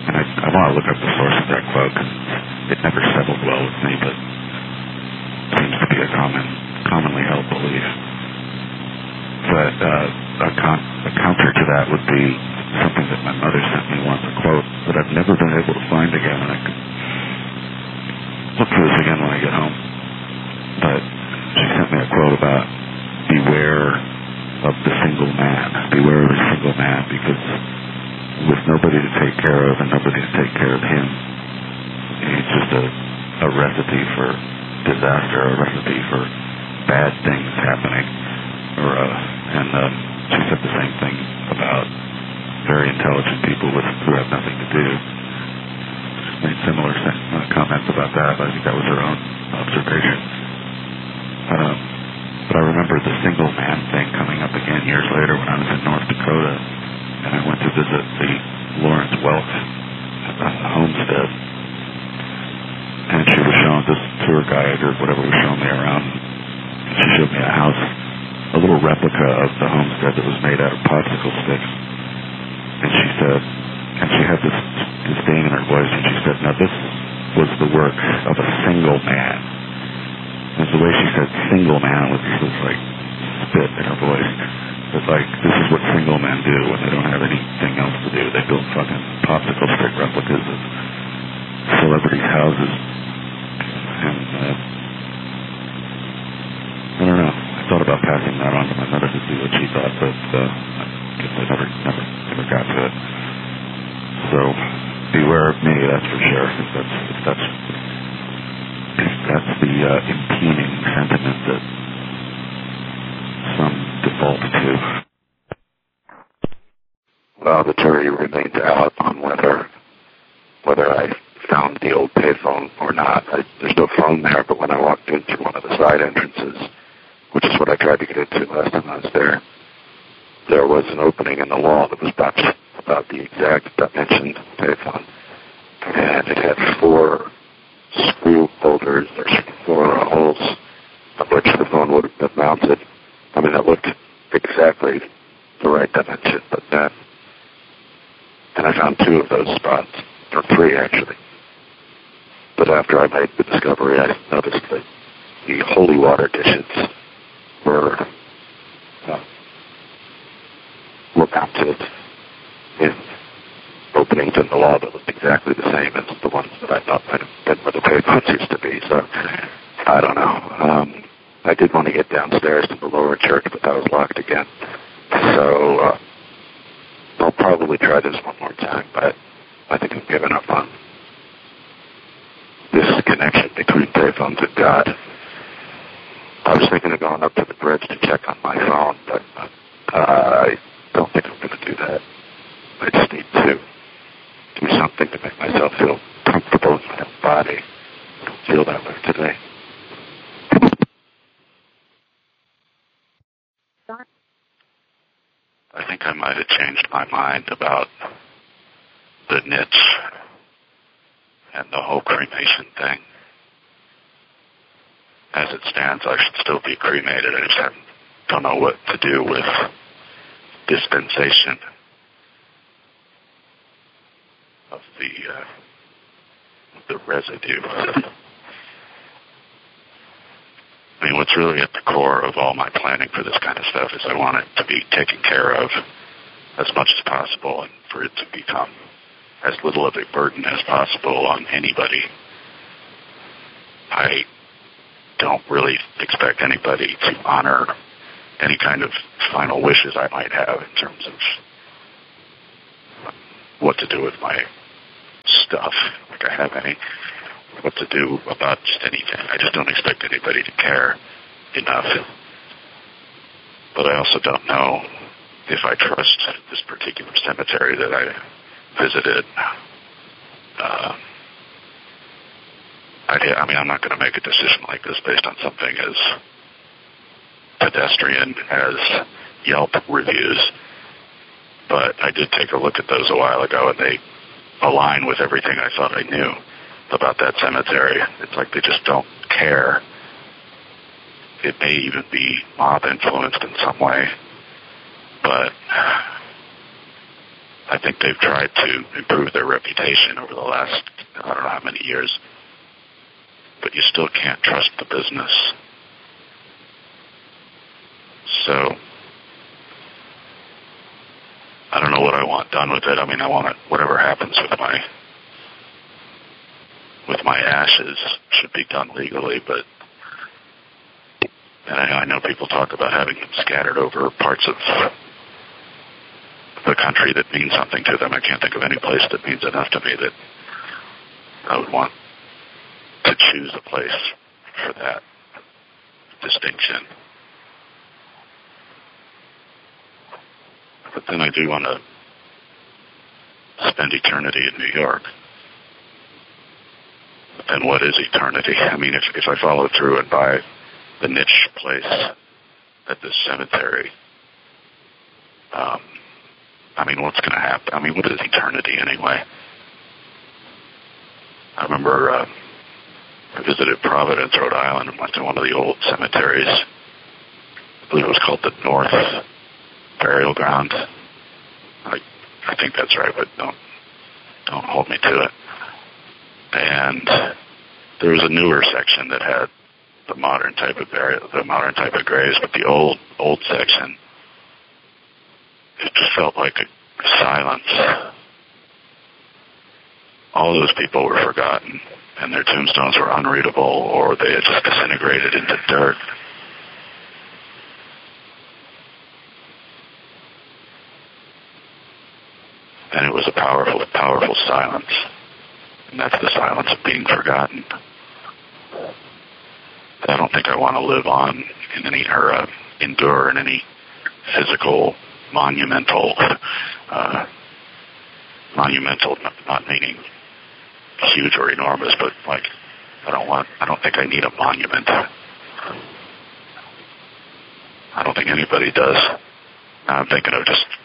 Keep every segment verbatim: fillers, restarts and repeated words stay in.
And I, I want to look up the source of that quote because it never settled well with me, but seems to be a common, commonly held belief. But uh, a, con- a counter to that would be something that my mother sent me once, a quote that I've never been able to find again, and I could look for this again when I get home. But she sent me a quote about beware of the single man, beware of the single man, because with nobody to take care of and nobody to take care of him, he's just a, a recipe for disaster, a recipe for bad things happening. Or uh, and um, she said the same thing about very intelligent people with who have nothing to do. She made similar uh, comments about that, but I think that was her own observation. Um, but I remember the single man thing coming up again years later when I was in North Dakota, and I went to visit the Lawrence Welk uh, homestead, and she was showing this tour guide or whatever was showing me around, and she showed me a house, a little replica of the homestead that was made out of popsicle sticks. And she said, and she had this disdain in her voice, and she said, now this was the work of a single man. And the way she said single man was, was like spit in her voice. But like, this is what single men do when they don't have anything else to do. They build fucking popsicle stick replicas of celebrities' houses. And, uh, I don't know. I thought about passing that on to my mother to see what she thought, but uh, I guess I never, never, never got to it. So beware of me, that's for sure. If that's, if that's, if that's the uh, impeding sentiment that some default to. Well, the jury remains out on whether whether I found the old payphone or not. I, there's no phone there, but when I walked in through one of the side entrances, which is what I tried to get into last time I was there, there was an opening in the wall that was about, about the exact dimension payphone. And it had four screw holders, or four holes on which the phone would have been mounted. I mean, it looked exactly the right dimension, but then, and I found two of those spots, or three actually. But after I made the discovery, I noticed that the holy water dishes were uh, were mounted in openings in the wall that looked exactly the same as the ones that I thought might have been where the payphones used to be. So I don't know. Um, I did want to get downstairs to the lower church, but that was locked again. So uh, I'll probably try this one more time, but I think I've given up on this connection between payphones and God. I was thinking of going up to the bridge to check on my phone, but uh, I don't think I'm going to do that. I just need to do something to make myself feel comfortable in my own body. I don't feel that way today. I think I might have changed my mind about the niche and the whole cremation thing. As it stands, I should still be cremated. I just haven't, don't know what to do with dispensation of the uh, the residue. I mean, what's really at the core of all my planning for this kind of stuff is I want it to be taken care of as much as possible and for it to become as little of a burden as possible on anybody. I don't really expect anybody to honor any kind of final wishes I might have in terms of what to do with my stuff, like I have any, what to do about just anything. I just don't expect anybody to care enough. But I also don't know if I trust this particular cemetery that I visited. Uh, I, I mean, I'm not going to make a decision like this based on something as pedestrian as Yelp reviews. But I did take a look at those a while ago, and they align with everything I thought I knew about that cemetery. It's like they just don't care. It may even be mob influenced in some way, but I think they've tried to improve their reputation over the last, I don't know how many years, but you still can't trust the business. So, I don't know what I want done with it. I mean, I want it, whatever happens with my, with my ashes should be done legally, but, and I, I know people talk about having them scattered over parts of the country that means something to them. I can't think of any place that means enough to me that I would want to choose a place for that distinction. But then I do want to spend eternity in New York. But then what is eternity? I mean, if, if I follow through and buy the niche place at this cemetery, um, I mean, what's going to happen? I mean, what is eternity anyway? I remember uh, I visited Providence, Rhode Island, and went to one of the old cemeteries. I believe it was called the North Burial Ground. I, I think that's right, but don't don't hold me to it. And there was a newer section that had the modern type of burial, the modern type of graves, but the old old section, it just felt like a silence. All those people were forgotten, and their tombstones were unreadable, or they had just disintegrated into dirt. And it was a powerful, powerful silence. And that's the silence of being forgotten. I don't think I want to live on in any, or uh, endure in any physical, monumental, uh, monumental, not meaning huge or enormous, but like, I don't want, I don't think I need a monument. I don't think anybody does. Now I'm thinking of just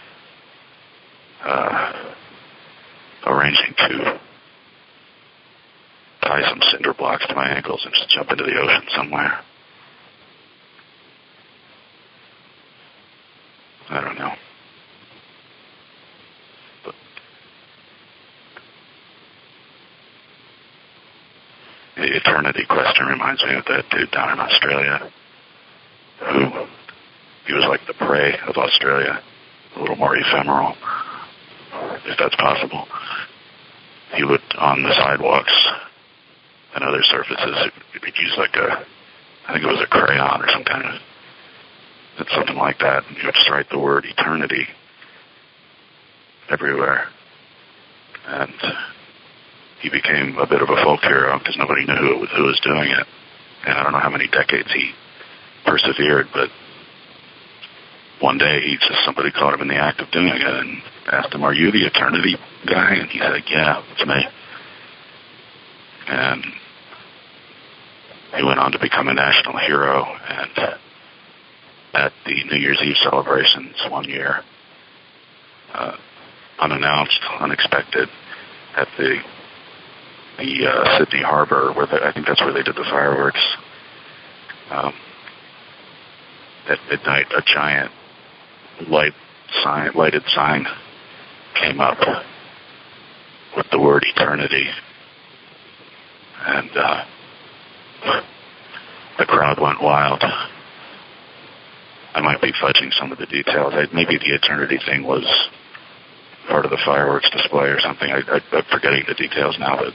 uh, arranging to tie some cinder blocks to my ankles and just jump into the ocean somewhere. I don't know. But the eternity question reminds me of that dude down in Australia who, he was like the prey of Australia, a little more ephemeral, if that's possible. He would, on the sidewalks and other surfaces, he'd use like a, I think it was a crayon or some kind of, it's something like that. And he would just write the word eternity everywhere. And he became a bit of a folk hero because nobody knew who, who was doing it. And I don't know how many decades he persevered, but one day he just, somebody caught him in the act of doing it and asked him, "Are you the eternity guy?" And he said, "Yeah, it's me." And he went on to become a national hero. And at the New Year's Eve celebrations one year, uh, unannounced, unexpected, at the the uh, Sydney Harbor, where the, I think that's where they did the fireworks. Um, at midnight, a giant light sign, lighted sign came up with the word eternity, and uh, the crowd went wild. I might be fudging some of the details. I, maybe the eternity thing was part of the fireworks display or something. I, I, I'm forgetting the details now, but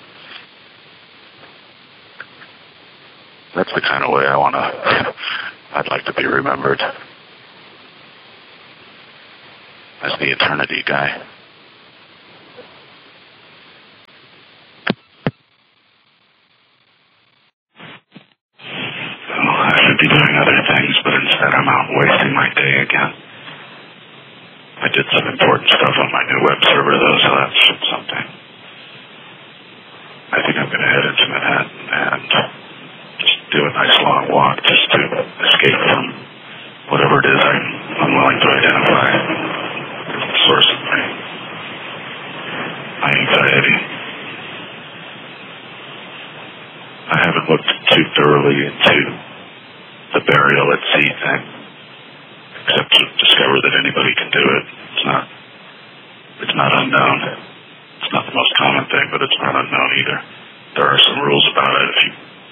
that's the kind of way I want to, I'd like to be remembered, as the eternity guy. Well, I should be doing other things, but instead I'm out wasting my day again. I did some important stuff on my new web server, though, so that's something. I think I'm going to head into Manhattan and just do a nice long walk just to escape from whatever it is I'm unwilling to identify as the source of my, my anxiety. I haven't looked too thoroughly into the burial at sea thing, except to discover that anybody can do it. It's not, it's not unknown. It's not the most common thing, but it's not unknown either. There are some rules about it. If you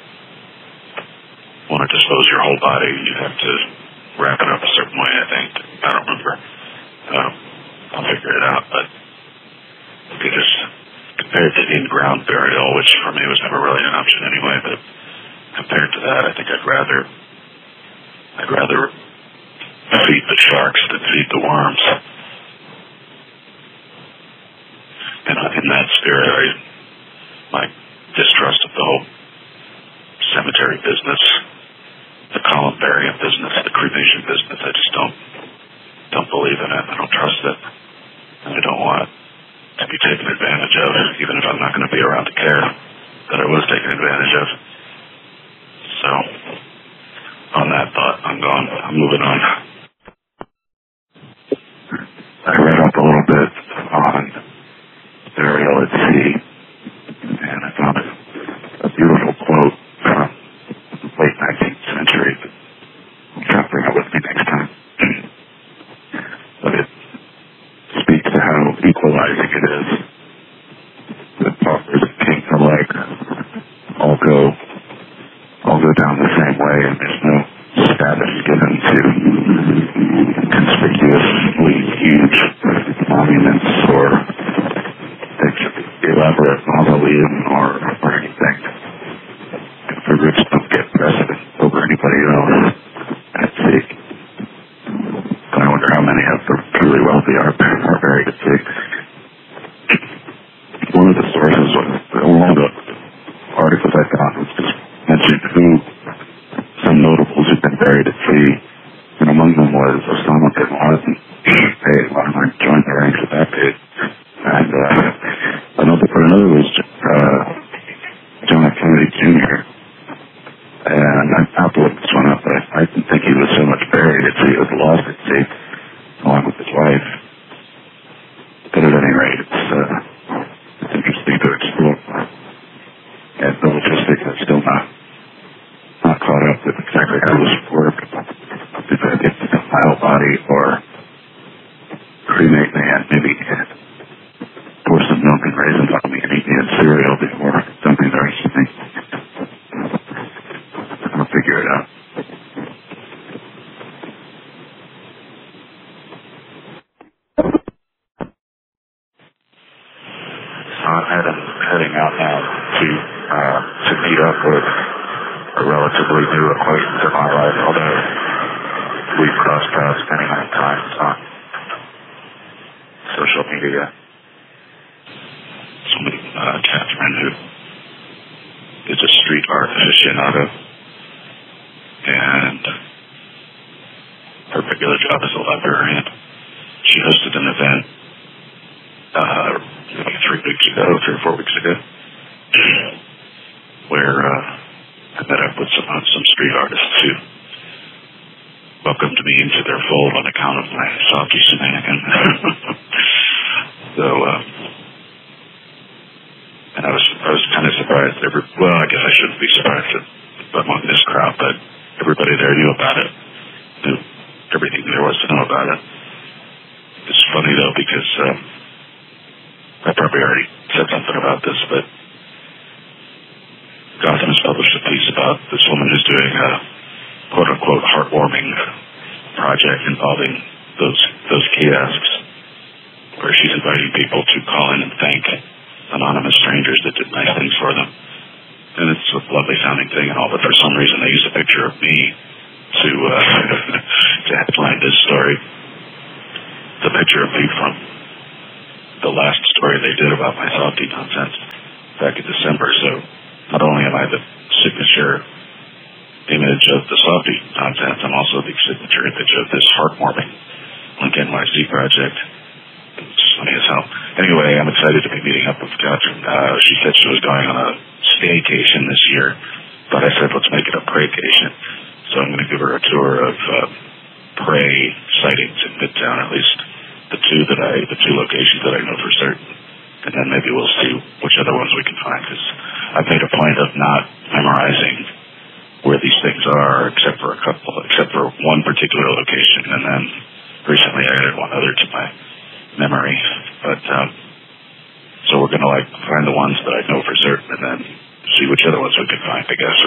want to dispose your whole body, you have to wrap it up a certain way, I think. I don't remember. Um, I'll figure it out, but you just compared to in-ground burial, which for me was never really an option anyway, but compared to that, I think I'd rather I'd rather feed the sharks than feed the worms. And in that spirit, I, my distrust of the whole cemetery business, the columbarium business, the cremation business, I just don't don't believe in it. I don't trust it. And I don't want to be taken advantage of, even if I'm not going to be around to care that I was taken advantage of. So, on that thought, I'm gone. I'm moving on. I read up a little bit on burial at sea, and I found a, a beautiful quote from the late nineteenth century. I'll try to bring it with me next time. But it speaks to how equalizing it is. The paupers and kings alike all go, all go down the same way, and there's no status given to conspicuously huge monuments or elaborate mausoleum or, or anything. The rich don't get precedent over anybody else at sea. But I wonder how many of the truly wealthy are, are buried at sea. One of the sources, one of the articles I found was just mentioned who some notables who've been buried at sea, and among them was Osama bin Laden. Hey, why don't I join the ranks of that page? And uh, another, another was uh, John F. Kennedy Junior And I have to look this one up, but I, I didn't think he was so much buried at sea. He was lost at sea, along with his wife. But at any rate, it's, uh, it's interesting to explore. And the logistics is still not not caught up with exactly how this worked. Did they get the final body or cremate the hand, maybe pour some milk and raisins on me and eat me in cereal before something very evening. I'll figure it out. So I'm heading, heading out now to, uh, to meet up with a relatively new acquaintance in my life, although we've crossed paths many, many times on social media. Somebody, uh, Catherine, who is a street art aficionado, and her regular job is a librarian. She hosted an event uh, like three weeks ago, three or four weeks ago, where uh, I met up with some uh, some street artists who welcomed me into their fold on account of my softy shenanigans. so, uh, and I was I was kind of surprised. Every, well, I guess I shouldn't be surprised among this crowd, but everybody there knew about it, knew everything there was to know about it. It's funny though because um, I probably already said something about this, but Gotham has published a piece about this woman who's doing a quote-unquote heartwarming project involving those those kiosks, where she's inviting people to call in and thank anonymous strangers that did nice things for them. And it's a lovely sounding thing and all, but for some reason they used a picture of me to uh, to headline this story. The picture of me from the last story they did about my softy nonsense back in December. So not only am I the signature image of the softy nonsense, I'm also the signature image of this heartwarming Link N Y C project. It's funny as hell. Anyway, I'm excited to be meeting up with Catherine. Uh, she said she was going on a staycation this year, but I said let's make it a praycation. So I'm going to give her a tour of uh, prey sightings in Midtown, at least the two that I, the two locations that I know for certain, and then maybe we'll see which other ones we can find. Because I've made a point of not memorizing where these things are, except for a couple, except for one particular location, and then recently I added one other to my memory. But um,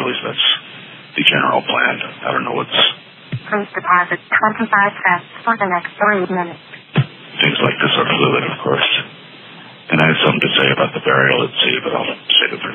least that's the general plan. I don't know what's... Please deposit twenty-five cents for the next three minutes. Things like this are fluid, of course. And I have something to say about the burial at sea, but I'll save it for